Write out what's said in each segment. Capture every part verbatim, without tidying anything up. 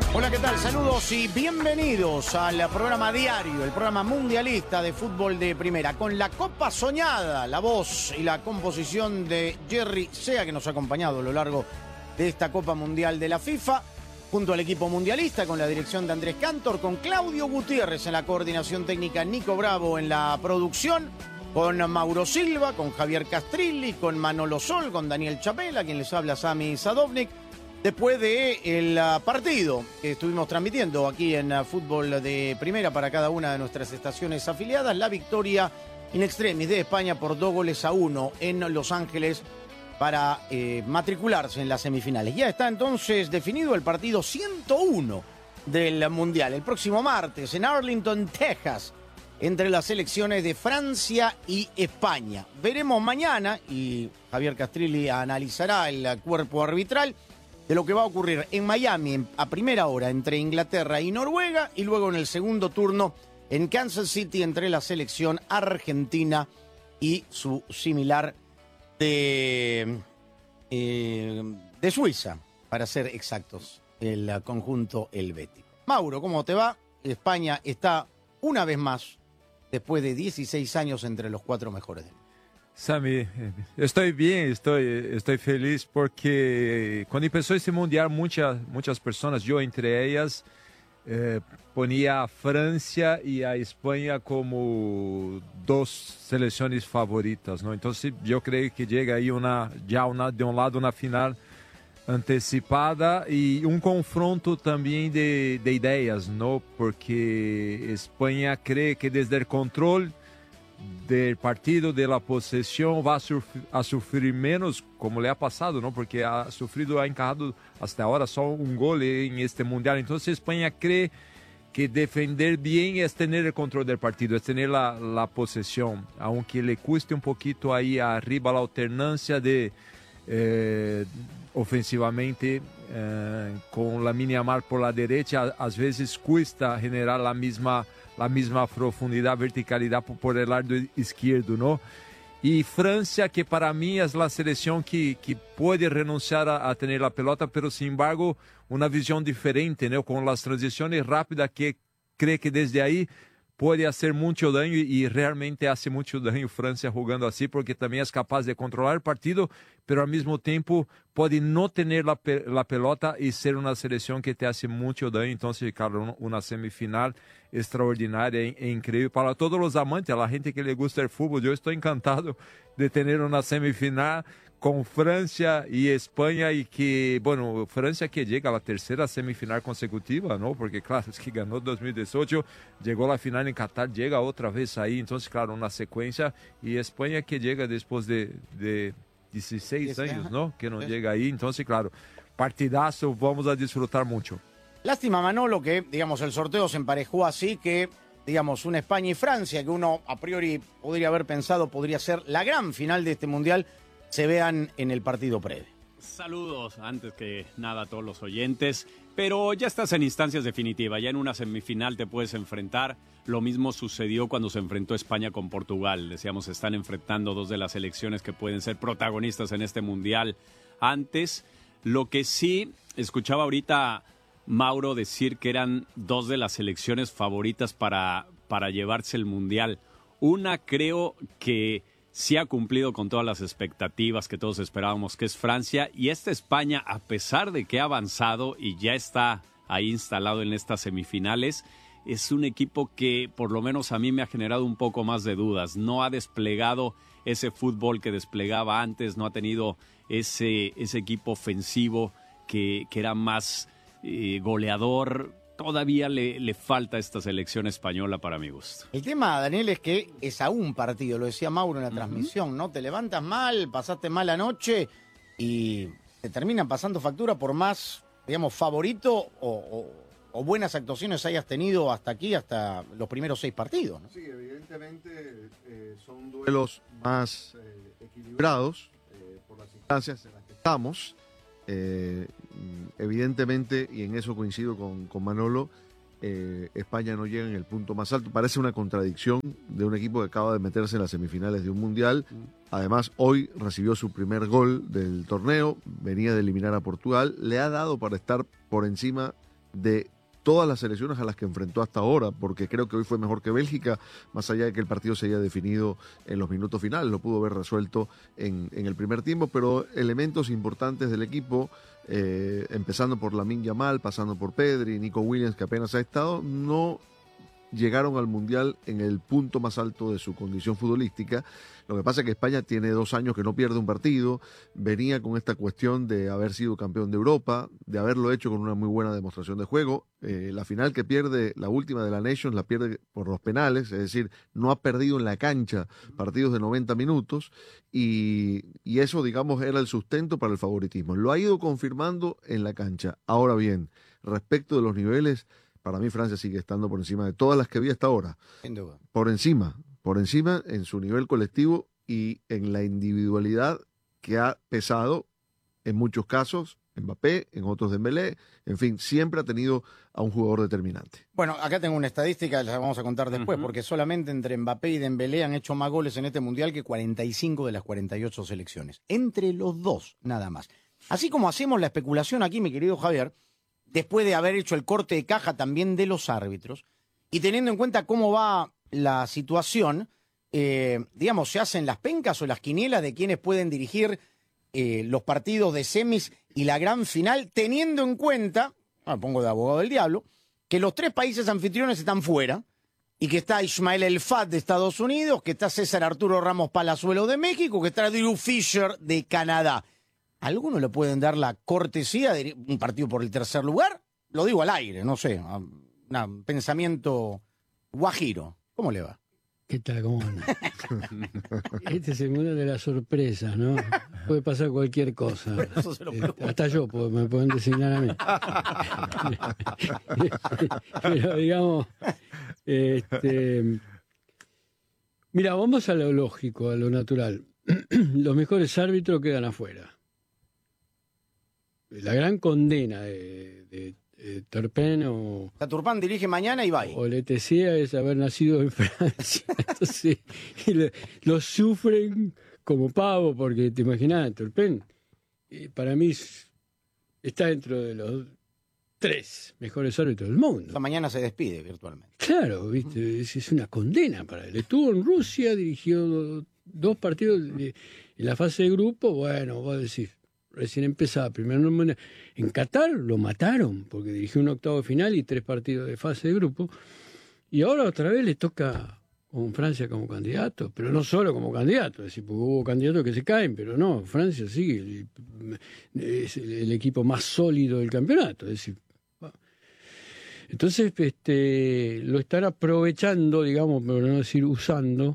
Hola, ¿qué tal? Saludos y bienvenidos al programa diario, el programa mundialista de fútbol de primera, con la Copa Soñada, la voz y la composición de Jerry Sea, que nos ha acompañado a lo largo de esta Copa Mundial de la FIFA, junto al equipo mundialista, con la dirección de Andrés Cantor, con Claudio Gutiérrez en la coordinación técnica, Nico Bravo en la producción, con Mauro Silva, con Javier Castrilli, con Manolo Sol, con Daniel Chapela, quien les habla, Sami Sadovnik. Después del partido que estuvimos transmitiendo aquí en Fútbol de Primera para cada una de nuestras estaciones afiliadas, la victoria in extremis de España por dos goles a uno en Los Ángeles para eh, matricularse en las semifinales. Ya está entonces definido el partido ciento uno del Mundial. El próximo martes en Arlington, Texas, entre las selecciones de Francia y España. Veremos mañana, y Javier Castrilli analizará el cuerpo arbitral, de lo que va a ocurrir en Miami a primera hora entre Inglaterra y Noruega, y luego en el segundo turno en Kansas City entre la selección argentina y su similar de, eh, de Suiza, para ser exactos, el conjunto helvético. Mauro, ¿cómo te va? España está una vez más, después de dieciséis años, entre los cuatro mejores del mundo. Sami, estoy bien, estoy, estoy feliz porque cuando empezó este mundial muchas, muchas personas, yo entre ellas, eh, ponía a Francia y a España como dos selecciones favoritas, ¿no? Entonces yo creo que llega ahí una, ya una, de un lado una final antecipada y un confronto también de, de ideas, ¿no? Porque España cree que desde el control del partido, de la posesión, va a, sufrir, a sufrir menos, como le ha pasado, ¿no? Porque ha sufrido, ha encajado hasta ahora solo un gol en este mundial. Entonces España cree que defender bien es tener el control del partido, es tener la, la posesión, aunque le cueste un poquito ahí arriba la alternancia de eh, ofensivamente eh, con Lamine Yamal por la derecha, a veces cuesta generar la misma la misma profundidad, verticalidad por el lado izquierdo, ¿no? Y Francia, que para mí es la selección que, que puede renunciar a, a tener la pelota, pero sin embargo una visión diferente, ¿no? Con las transiciones rápidas, que cree que desde ahí puede hacer mucho daño, y realmente hace mucho daño Francia jugando así, porque también es capaz de controlar el partido, pero al mismo tiempo puede no tener la, la pelota y ser una selección que te hace mucho daño. Entonces, claro, una semifinal extraordinaria e increíble para todos los amantes, a la gente que le gusta el fútbol. Yo estoy encantado de tener una semifinal con Francia y España, y que, bueno, Francia que llega a la tercera semifinal consecutiva, ¿no? Porque, claro, es que ganó dos mil dieciocho, llegó a la final en Qatar, llega otra vez ahí, entonces, claro, una secuencia, y España que llega después de, de dieciséis años, ¿no? Que no llega ahí, entonces, claro, partidazo, vamos a disfrutar mucho. Lástima, Manolo, que, digamos, el sorteo se emparejó así, que, digamos, una España y Francia, que uno a priori podría haber pensado podría ser la gran final de este Mundial, se vean en el partido previo. Saludos, antes que nada, a todos los oyentes, pero ya estás en instancias definitivas, ya en una semifinal te puedes enfrentar. Lo mismo sucedió cuando se enfrentó España con Portugal. Decíamos, se están enfrentando dos de las selecciones que pueden ser protagonistas en este Mundial. Antes, lo que sí escuchaba ahorita Mauro decir que eran dos de las selecciones favoritas para, para llevarse el Mundial. Una, creo que sí ha cumplido con todas las expectativas que todos esperábamos, que es Francia, y esta España, a pesar de que ha avanzado y ya está ahí instalado en estas semifinales, es un equipo que por lo menos a mí me ha generado un poco más de dudas. No ha desplegado ese fútbol que desplegaba antes, no ha tenido ese, ese equipo ofensivo que, que era más eh, goleador. Todavía le, le falta a esta selección española, para mi gusto. El tema, Daniel, es que es a un partido, lo decía Mauro en la uh-huh. transmisión, ¿no? Te levantas mal, pasaste mal anoche y te terminan pasando factura por más, digamos, favorito o, o, o buenas actuaciones hayas tenido hasta aquí, hasta los primeros seis partidos, ¿no? Sí, evidentemente eh, son duelos más eh, equilibrados eh, por las instancias en las que estamos. Eh, evidentemente, y en eso coincido con, con Manolo, eh, España no llega en el punto más alto. Parece una contradicción de un equipo que acaba de meterse en las semifinales de un mundial. Además, hoy recibió su primer gol del torneo, venía de eliminar a Portugal, le ha dado para estar por encima de todas las selecciones a las que enfrentó hasta ahora, porque creo que hoy fue mejor que Bélgica, más allá de que el partido se haya definido en los minutos finales, lo pudo haber resuelto en, en el primer tiempo, pero elementos importantes del equipo, eh, empezando por Lamine Yamal, pasando por Pedri, Nico Williams, que apenas ha estado, no llegaron al Mundial en el punto más alto de su condición futbolística. Lo que pasa es que España tiene dos años que no pierde un partido, venía con esta cuestión de haber sido campeón de Europa, de haberlo hecho con una muy buena demostración de juego. Eh, la final que pierde, la última de la Nations, la pierde por los penales, es decir, no ha perdido en la cancha partidos de noventa minutos y, y eso, digamos, era el sustento para el favoritismo. Lo ha ido confirmando en la cancha. Ahora bien, respecto de los niveles, para mí Francia sigue estando por encima de todas las que vi hasta ahora. Sin duda. Por encima, por encima en su nivel colectivo y en la individualidad que ha pesado en muchos casos Mbappé, en otros Dembélé, en fin, siempre ha tenido a un jugador determinante. Bueno, acá tengo una estadística, la vamos a contar después, uh-huh. porque solamente entre Mbappé y Dembélé han hecho más goles en este Mundial que cuarenta y cinco de las cuarenta y ocho selecciones. Entre los dos, nada más. Así como hacemos la especulación aquí, mi querido Javier, después de haber hecho el corte de caja también de los árbitros, y teniendo en cuenta cómo va la situación, eh, digamos, se hacen las pencas o las quinielas de quienes pueden dirigir eh, los partidos de semis y la gran final, teniendo en cuenta, me pongo de abogado del diablo, que los tres países anfitriones están fuera, y que está Ismael El Fat de Estados Unidos, que está César Arturo Ramos Palazuelo de México, que está Drew Fisher de Canadá. ¿Alguno le pueden dar la cortesía de un partido por el tercer lugar? Lo digo al aire, no sé, un pensamiento guajiro. ¿Cómo le va? ¿Qué tal? ¿Cómo anda? Este es el mundo de las sorpresas, ¿no? Puede pasar cualquier cosa. Eso se lo pregunto. Hasta yo puedo, me pueden designar a mí. Pero digamos, este, mira, vamos a lo lógico, a lo natural. Los mejores árbitros quedan afuera. La gran condena de, de, de Turpin o... Turpin dirige mañana y va. O Letizia es haber nacido en Francia. Entonces, lo, lo sufren como pavo, porque te imaginas, Turpin, eh, para mí está dentro de los tres mejores árbitros del mundo. Esta mañana se despide virtualmente. Claro, viste, es, es una condena para él. Estuvo en Rusia, dirigió dos, dos partidos de, en la fase de grupo, bueno, vos decís, recién empezaba, primero en Qatar lo mataron porque dirigió un octavo de final y tres partidos de fase de grupo, y ahora otra vez le toca con Francia como candidato, pero no solo como candidato, es decir, porque hubo candidatos que se caen, pero no, Francia sigue, es el equipo más sólido del campeonato, es decir, entonces este lo están aprovechando, digamos, por no decir usando,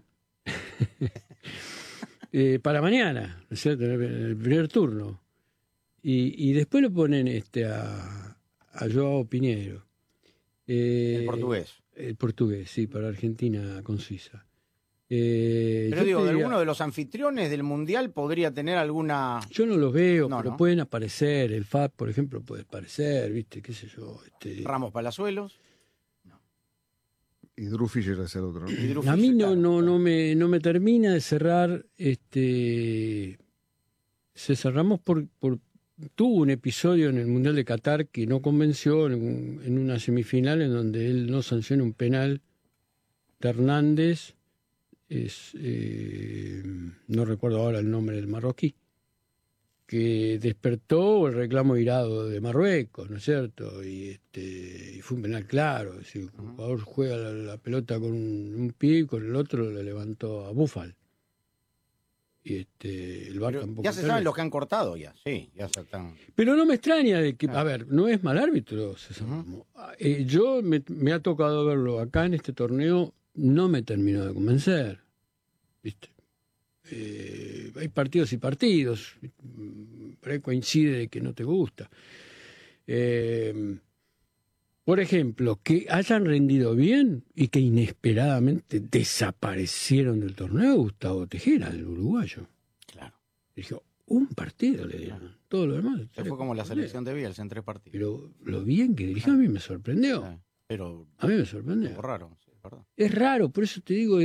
eh, para mañana, ¿no es cierto?, en el primer turno. Y, y después lo ponen este a, a Joao Pinheiro. Eh, el portugués. El portugués, sí, para Argentina con Suiza. Eh, pero digo, diría, ¿de alguno de los anfitriones del Mundial podría tener alguna...? Yo no los veo, no, pero ¿no? pueden aparecer. El F A P, por ejemplo, puede aparecer, ¿viste? ¿Qué sé yo? Este... Ramos Palazuelos. No. Y Drew Fisher es el otro, ¿no? A mí no, no, no, me, no me termina de cerrar este César Ramos por... por tuvo un episodio en el Mundial de Qatar que no convenció en, en una semifinal en donde él no sanciona un penal de Hernández, es, eh, no recuerdo ahora el nombre del marroquí, que despertó el reclamo irado de Marruecos, ¿no es cierto? Y, este, y fue un penal claro, es decir, el jugador juega la, la pelota con un, un pie y con el otro le levantó a Búfal. Y este, el V A R tampoco. Ya se saben los que han cortado ya, sí, ya se están. Pero no me extraña de que, a ver, no es mal árbitro, César Ramos. Uh-huh. eh, yo me, me ha tocado verlo acá en este torneo, no me terminó de convencer, ¿viste? Eh, hay partidos y partidos, por ahí coincide de que no te gusta. Eh, por ejemplo, que hayan rendido bien y que inesperadamente desaparecieron del torneo Gustavo Tejera, el uruguayo. Claro. Dijo, un partido le dieron, claro. Todo lo demás. Se fue como la selección de Bielsa en tres partidos. Pero lo bien que dirigió a mí me sorprendió. Sí, pero a mí me sorprendió. Es raro, sí, es verdad. Es raro, por eso te digo,